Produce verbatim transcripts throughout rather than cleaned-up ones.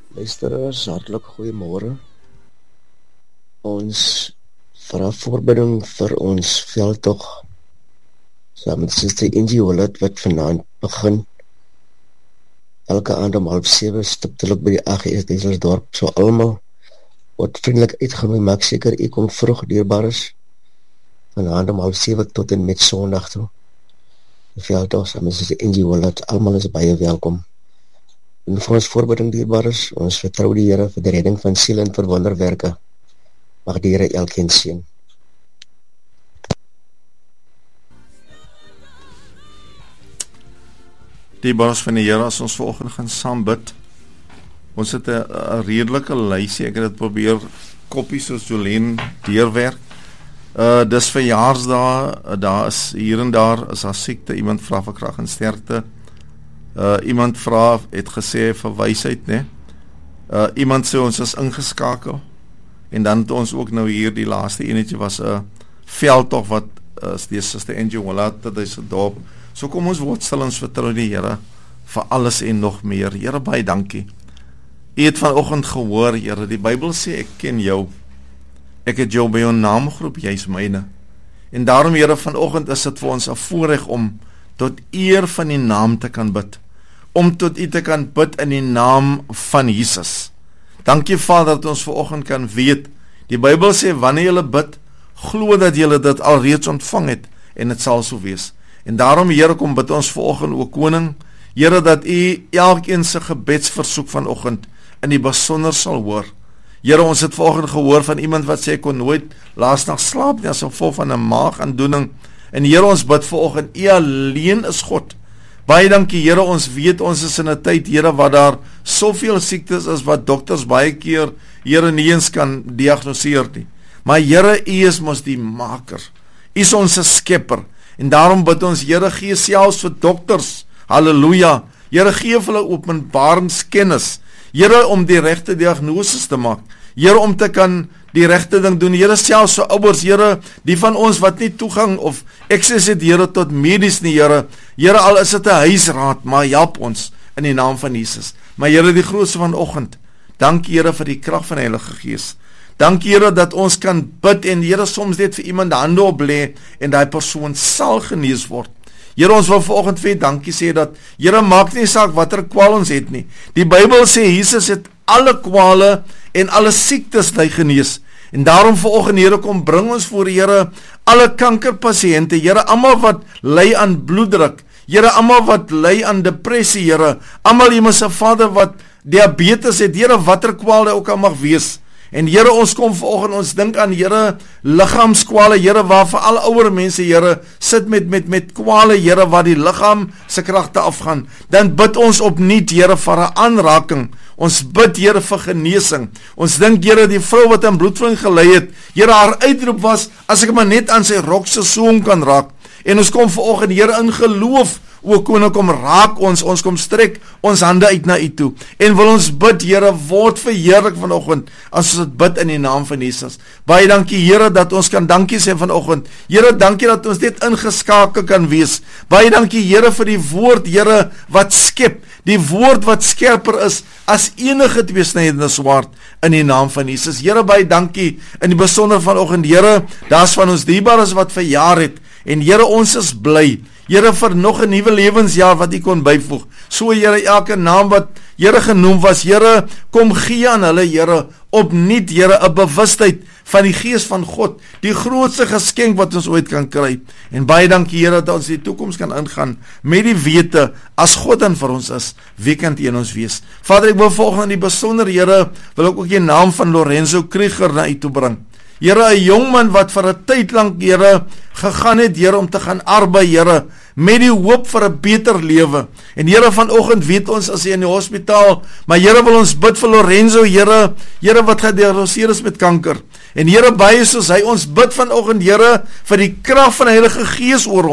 Luisteraars, hartlik goeiemôre. Ons vra voorbereiding vir ons veldtog saam met Suster Angie Willard wat vanaand begin. Elke aand om half sewe stiptelik by die A G S Duiselsdorp, so almal word vriendelik uitgenooi, maak seker u kom vroeg, dierbares, vanaand om half sewe tot en met Sondag toe. Die veldtog saam met Suster Angie Willard, almal is baie welkom. En vir ons voorbereiding, dierbares, ons vertrou die Here vir die redding van siele en vir wonderwerke. Mag die Here elkeen seën. Die baas van die Here, as ons vanoggend gaan saam bid, ons het 'n redelike lysie, ek het dit probeer koppies soos Jolien deurwerk. Uh, dis verjaarsdae, daar is hier en daar is daar siekte, iemand vra vir krag en sterkte, uh, iemand vra, het gesê vir wysheid, né? Uh, iemand sê ons is ingeskakel, en dan het ons ook nou hier, die laaste enetjie was 'n uh, veldtog wat uh, die Suster Angie Willard, dit is 'n dorp. So kom ons word stil, ons vertrou die Here vir alles en nog meer. Here, baie dankie. U het vanoggend gehoor, Here, die Bybel sê ek ken jou. Ek het jou by jou naam geroep, jy is myne. En daarom, Here, vanoggend is dit vir ons 'n voorreg om tot eer van die naam te kan bid. Om tot u te kan bid in die naam van Jesus. Dankie, Vader, dat ons vanoggend kan weet. Die Bybel sê wanneer julle bid, glo dat julle dit alreeds ontvang het en dit sal so wees. En daarom, Here, kom bid ons vanoggend, o Koning, Here, dat u elkeen se gebedsversoek vanoggend in die besonder sal hoor. Here, ons het vanoggend gehoor van iemand wat sê, kon nooit laasnag slaap nie, as gevolg van 'n maagaandoening. En Here, ons bid vanoggend, u alleen is God. Baie dankie, Here, ons weet ons is in 'n tyd, Here, waar daar soveel siektes is, wat dokters baie keer, Here, nie eens kan diagnoseer nie. Maar Here, u is mos die maker. U is ons skepper. En daarom bid ons, Here, gee selfs vir dokters, halleluja, Here, gee vir hulle openbaringskennis, Here, om die regte diagnoses te maak, Here, om te kan die regte ding doen, Here, selfs vir ouers, Here, die van ons wat nie toegang of access het, Here, tot medies nie, Here, Here, al is dit 'n huisraad, maar help ons in die naam van Jesus. Maar Here, die grootste vanoggend, dankie, Here, vir die krag van die Heilige Gees. Dankie, Here, dat ons kan bid en Here, soms net vir iemand hande op lê en daai persoon sal genees word. Here, ons wil vanoggend vir dankie sê dat, Here, maak nie saak watter kwaal ons het nie. Die Bybel sê Jesus het alle kwale en alle siektes hy genees. En daarom vanoggend, Here, kom bring ons voor, Here, alle kankerpasiënte, Here, almal wat ly aan bloeddruk, Here, almal wat ly aan depressie, Here, almal Hemelse Vader wat diabetes het, Here, watter kwaal hy ook al mag wees. En Here, ons kom vanoggend, ons dink aan, Here, liggaamskwale, Here, waar vir al ouer mense, Here, sit met met met kwale, Here, waar die liggaam se kragte afgaan. Dan bid ons opnuut, Here, vir 'n aanraking. Ons bid, Here, vir genesing. Ons dink, Here, die vrou wat aan bloedvloeiing gely het, Here, haar uitroep was, as ek maar net aan sy rok se soem kan raak. En ons kom vanoggend, Here, in geloof, o Koning, kom raak ons, ons kom strek ons hande uit na u toe, en wil ons bid, Here, word verheerlik vanoggend, as ons dit bid in die naam van Jesus. Baie dankie, Here, dat ons kan dankie sê vanoggend. Here, dankie dat ons net ingeskakel kan wees. Baie dankie, Here, vir die woord, Here, wat skep, die woord wat skerper is, as enige tweesnydende swaard, in die naam van Jesus. Here, baie dankie, in die besonder vanoggend, Here, daar's van ons dierbares wat verjaar het, en Here, ons is bly, Here, vir nog 'n nuwe lewensjaar wat u kon byvoeg. So, Here, elke naam wat, Here, genoem was, Here, kom gee aan hulle, Here, opnuut, Here, 'n bewustheid van die Gees van God, die grootste geskenk wat ons ooit kan kry. En baie dankie, Here, dat ons die toekoms kan ingaan, met die wete, as God dan vir ons is, wie kan teen ons wees? Vader, ek wil volgens in die besonder, Here, wil ek ook die naam van Lorenzo Krieger na u toe bring. Here, 'n jong man wat vir 'n tyd lank, Here, gegaan het, Here, om te gaan arbei, Here, met die hoop vir 'n beter lewe. En Here, vanoggend weet ons as hy in die hospitaal, maar Here, wil ons bid vir Lorenzo, Here, Here, wat gediagnoseer is met kanker. En Here, baie soos hy, ons bid vanoggend, Here, vir die krag van die Heilige Gees oor hom.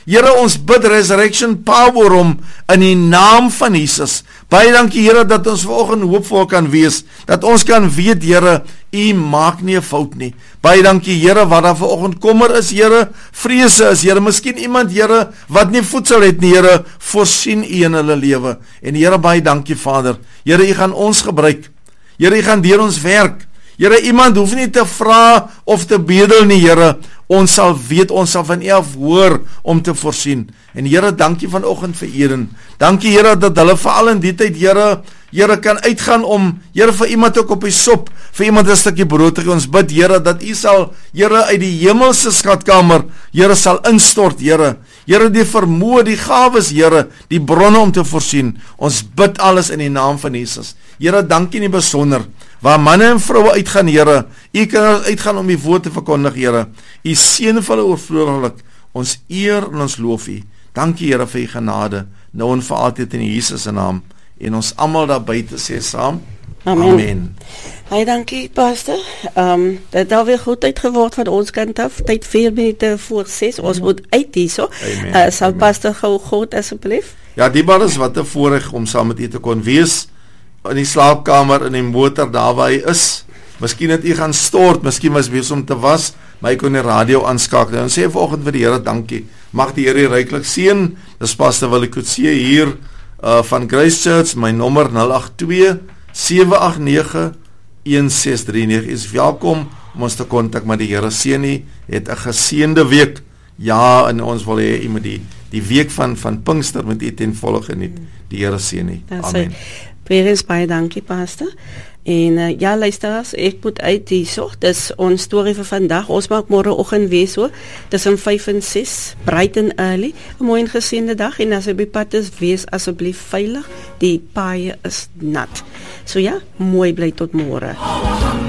Here, ons bid resurrection power om in die naam van Jesus. Baie dankie Here dat ons vanoggend hoopvol kan wees, dat ons kan weet Here, U maak nie 'n fout nie. Baie dankie Here wat daar vanoggend kommer is Here, vrese is Here, miskien iemand Here wat nie voedsel het nie Here, voorsien U in hulle lewe. En Here, baie dankie Vader. Here, U gaan ons gebruik. Here, U gaan deur ons werk. Here, iemand hoef nie te vra of te bedel nie Here. Ons sal weet, ons sal van U af hoor om te voorsien. En Here, dankie vanoggend vir Eden. Dankie Here dat hulle veral in die tyd Here, Here kan uitgaan om, Here, vir iemand ook op die sop, vir iemand 'n stukkie brood te gee. Ons bid Here dat U sal, Here, uit die hemelse skatkamer, Here, sal instort, Here. Here, die vermoë, die gawes, Here, die bronne om te voorsien. Ons bid alles in die naam van Jesus. Here, dankie nie besonder, waar manne en vroue uitgaan, Here, U kan uitgaan om die woord te verkondig, Here. U seën vir hulle oorvloedig. Ons eer en ons loof U. Dankie Here vir U genade, nou en vir altyd in Jesus se naam. En ons almal daar buite sê saam. Amen. Amen. Hey, dankie pastor. Ehm um, dit het alweer goed uitgeword van ons kant af. Tyd vier minute voor ses. Ons moet uit hierso. Uh, sal Amen. Pastor gou God asseblief. Ja, die bar is wat 'n voorreg om saam met U te kon wees in die slaapkamer, in die motor daar waar hy is. Miskien het U gaan stort, miskien was besig om te was, maar hy kon die radio aanskakel. En sê vanoggend vir die Here dankie. Mag die Here ryklik seën. Dis pastor wil ek sê hier uh, van Grace Church, my nommer nul agt twee sewe agt nege een ses drie nege. Is welkom om ons te kontak met die Here seën U. Het 'n geseënde week. Ja, en ons wil hê U moet die die week van van Pinkster met U ten volle geniet. Die Here seën U. Amen. Baie baie dankie pastor. En uh, ja, luisteraars, ek moet uit hierso. Dis ons storie vir vandag. Ons maak môreoggend weer so. Dis om vyf en ses, bright and early. 'n Mooi en geseënde dag en as jy by pad is, wees asseblief veilig. Die paaie is nat. So ja, mooi bly tot môre.